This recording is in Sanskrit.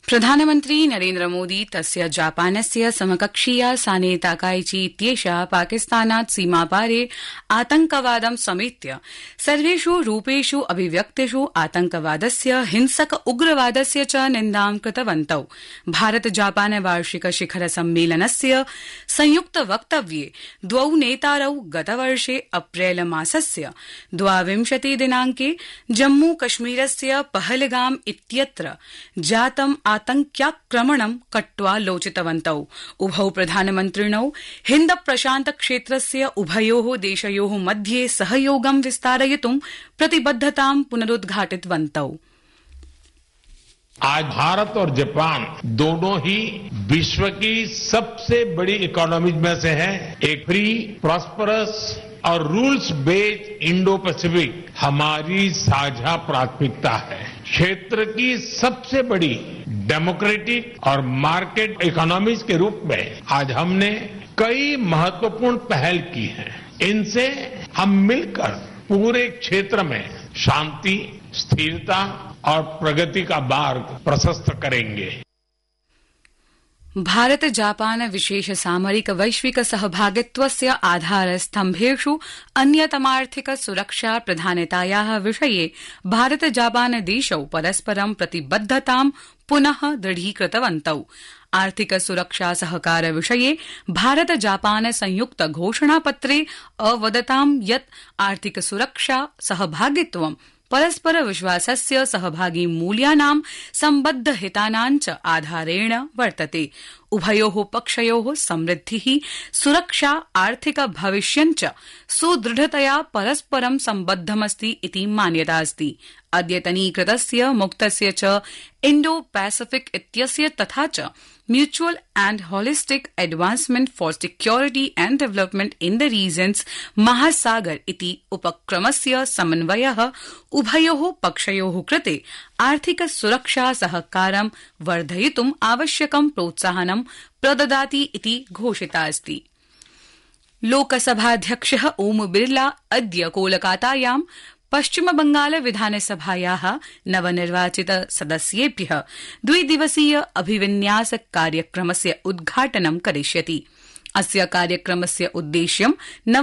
प्रधानमन्त्री नरेन्द्रमोदी तस्य जापानस्य समकक्षीया साने ताकाइची इत्येषा पाकिस्तानात् सीमापारे आतंकवादं समेत्य सर्वेष् रूपेष् अभिव्यक्तिष् आतंकवादस्य हिंसक उग्रवादस्य च निन्दां कृतवन्तौ। भारत जापान वार्षिक शिखर सम्मेलनस्य संयुक्त वक्तव्ये द्वौ नेतारौ गतवर्षे अप्रैल मासस्य 22 दिनांके जम्मू कश्मीरस्य पहलगाम इत्यत्र जातम् आतंक्याक्रमणं कट्वा लोचितवन्तौ। उभौ प्रधानमन्त्रिणौ हिन्द प्रशान्त क्षेत्रस्य उभयोः देशयोः मध्ये सहयोगं विस्तारयितुं प्रतिबद्धतां पुनरुद्घाटितवन्तौ। आज भारत और जापान दोनों ही विश्व की सबसे बड़ी इकोनॉमीज में से है। एक फ्री, प्रॉस्परस और रूल्स बेस्ड इंडो पैसिफिक हमारी साझा प्राथमिकता है। क्षेत्र की सबसे बड़ी डेमोक्रेटिक और मार्केट इकोनॉमीज के रूप में आज हमने कई महत्वपूर्ण पहल की हैं। इनसे हम मिलकर पूरे क्षेत्र में शांति, स्थिरता और प्रगति का मार्ग प्रशस्त करेंगे। भारत जापान विशेष सामरिक वैश्विक सहभागित्वस्य आधारस्तम्भेष् अन्यतमार्थिक सुरक्षा प्रधानतायाः विषये भारत जापान देशौ परस्परं प्रतिबद्धतां पुनः दृढीकृतवन्तौ। आर्थिक सुरक्षा सहकार विषये भारत जापान संयुक्त घोषणापत्रे अवदतां यत् आर्थिक सुरक्षा सहभागित्वं परस्पर विश्वासस्य सहभागी मूल्यानां सम्बद्ध हितानां च आधारेण वर्तते। उभयोः पक्षयोः समृद्धिः, सुरक्षा, आर्थिक भविष्यञ्च सुदृढतया परस्परं सम्बद्धमस्ति इति मान्यतास्ति। अद्यतनीकृतस्य मुक्तस्य च इण्डो पैसिफिक इत्यस्य तथा च mutual and holistic advancement for security and development in the reasons महासागर इति उपक्रमस्य समन्वयः उभयोः पक्षयोः कृते आर्थिक सुरक्षा सहकारं वर्धयितुम् आवश्यकं प्रोत्साहनं प्रददाति इति घोषितास्ति। लोकसभाध्यक्षः ओम बिरला अद्य कोलकातायां पश्चिम बंगाल विधानसभायाः नवनिर्वाचित सदस्येभ्यः द्विदिवसीय अभिविन्यास कार्यक्रमस्य उद्घाटनं करिष्यति। अस्य कार्यक्रमस्य उद्देश्यं